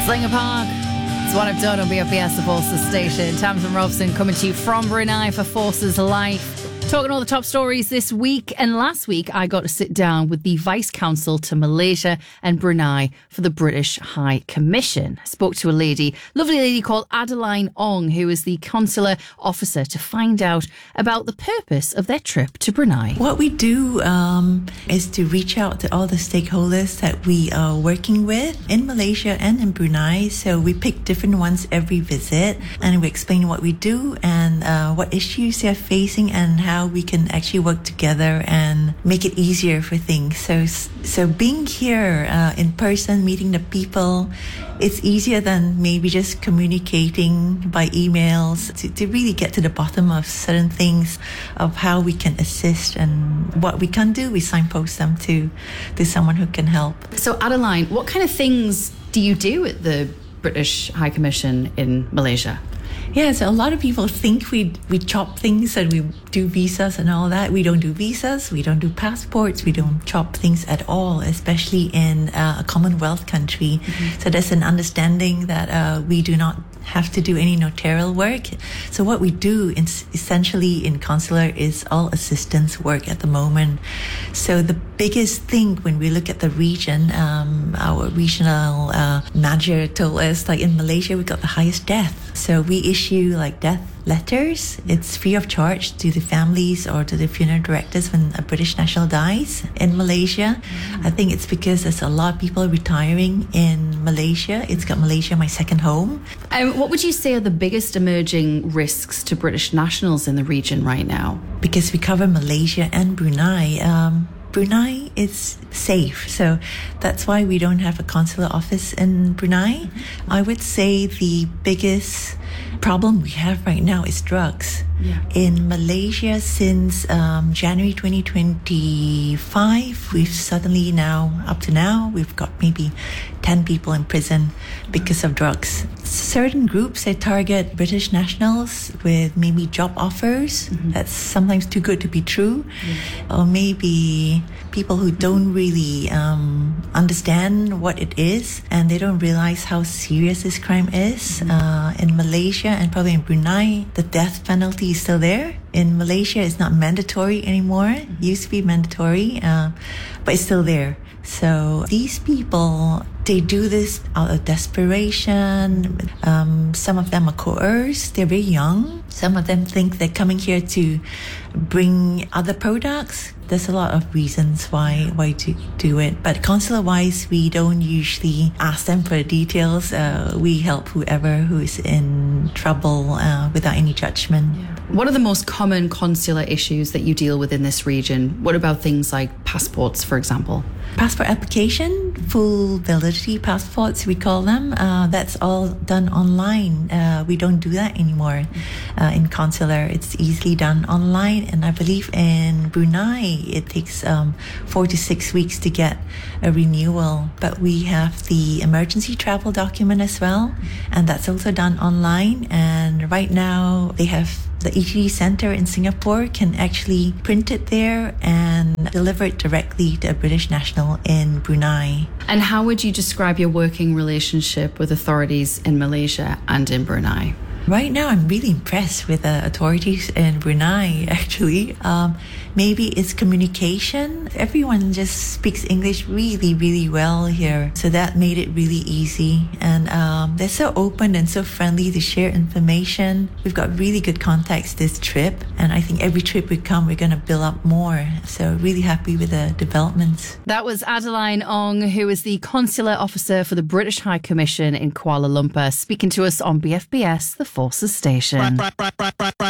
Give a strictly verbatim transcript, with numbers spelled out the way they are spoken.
Slinger Park. It's what I've done on B F B S, the Forces station. Tamsin Robson coming to you from Brunei for Forces Life. Talking all the top stories this week. And last week, I got to sit down with the Vice Consul to Malaysia and Brunei for the British High Commission. I spoke to a lady, lovely lady called Adeline Ong, who is the consular officer, to find out about the purpose of their trip to Brunei. What we do um, is to reach out to all the stakeholders that we are working with in Malaysia and in Brunei. So we pick different ones every visit, and we explain what we do and uh, what issues they're facing and how we can actually work together and make it easier for things. So, so being here uh, in person, meeting the people, it's easier than maybe just communicating by emails to, to really get to the bottom of certain things, of how we can assist, and what we can do, we signpost them to, to someone who can help. So Adeline, what kind of things do you do at the British High Commission in Malaysia? Yeah, so a lot of people think we we chop things and we do visas and all that. We don't do visas, we don't do passports, we don't chop things at all, especially in uh, a Commonwealth country. Mm-hmm. So there's an understanding that uh, we do not have to do any notarial work. So what we do in, essentially in consular is all assistance work at the moment. So the biggest thing when we look at the region, um, our regional uh, manager told us, like in Malaysia, we got the highest death. So we issue like death letters. It's free of charge to the families or to the funeral directors when a British national dies in Malaysia. Mm. I think it's because there's a lot of people retiring in Malaysia. It's got Malaysia my second home. Um, what would you say are the biggest emerging risks to British nationals in the region right now? Because we cover Malaysia and Brunei, um, Brunei is safe, so that's why we don't have a consular office in Brunei. Mm-hmm. I would say the biggest problem we have right now is drugs. Yeah. In Malaysia, since um, January twenty twenty-five, we've suddenly now, up to now, we've got maybe ten people in prison because of drugs. Certain groups, they target British nationals with maybe job offers. Mm-hmm. That's sometimes too good to be true. Mm-hmm. Or maybe people who don't really um, understand what it is, and they don't realize how serious this crime is. Mm-hmm. Uh, in Malaysia and probably in Brunei, the death penalty is still there. In Malaysia, it's not mandatory anymore. Mm-hmm. It used to be mandatory, uh, but it's still there. So these people, they do this out of desperation. Um, some of them are coerced. They're very young. Some of them think they're coming here to bring other products. There's a lot of reasons why why to do it. But consular-wise, we don't usually ask them for the details. Uh, we help whoever who is in trouble uh, without any judgment. Yeah. What are the most common consular issues that you deal with in this region? What about things like passports, for example? Passport application, full validity passports, we call them. Uh, that's all done online. Uh, we don't do that anymore uh, in consular. It's easily done online. And I believe in Brunei, it takes um, four to six weeks to get a renewal. But we have the emergency travel document as well. And that's also done online. And right now, they have the E T D Center in Singapore can actually print it there and deliver it directly to a British national in Brunei. And how would you describe your working relationship with authorities in Malaysia and in Brunei? Right now, I'm really impressed with the authorities in Brunei, actually. Um, maybe it's communication. Everyone just speaks English really, really well here. So that made it really easy. And um, they're so open and so friendly to share information. We've got really good contacts this trip. And I think every trip we come, we're going to build up more. So really happy with the developments. That was Adeline Ong, who is the consular officer for the British High Commission in Kuala Lumpur, speaking to us on B F B S, the Forces station.